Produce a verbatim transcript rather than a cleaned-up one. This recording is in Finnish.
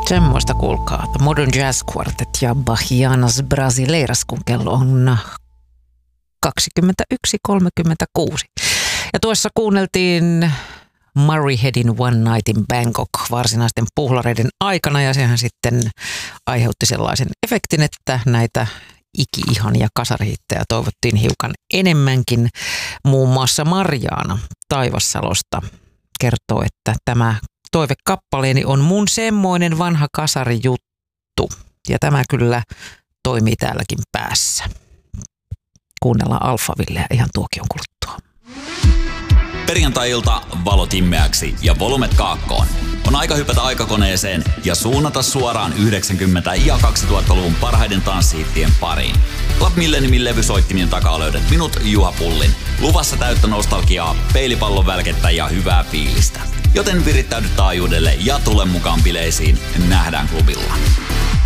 Semmoista kuulkaa. Modern Jazz Quartet ja Bahianas Brasileiras, kun kello on kaksikymmentäyksi kolmekymmentäkuusi. Ja tuossa kuunneltiin Murray Headin One Night in Bangkok varsinaisten puhlareiden aikana, ja sehän sitten aiheutti sellaisen efektin, että näitä iki-ihania kasarihittejä toivottiin hiukan enemmänkin. Muun muassa Marjaana Taivassalosta kertoo, että tämä toivekappaleeni on mun semmoinen vanha kasarijuttu. Ja tämä kyllä toimii täälläkin päässä. Kuunnellaan Alphavilleä ihan tuokion kuluttua. Perjantai-ilta valot immeäksi ja volumet kaakkoon. On aika hypätä aikakoneeseen ja suunnata suoraan yhdeksänkymmentä- ja kaksituhattaluvun parhaiden tanssihittien pariin. Club Milleniumin levysoittimien takaa löydät minut, Juha Pullin. Luvassa täyttä nostalgiaa, peilipallon välkettä ja hyvää fiilistä. Joten virittäydy taajuudelle ja tule mukaan bileisiin. Nähdään klubilla.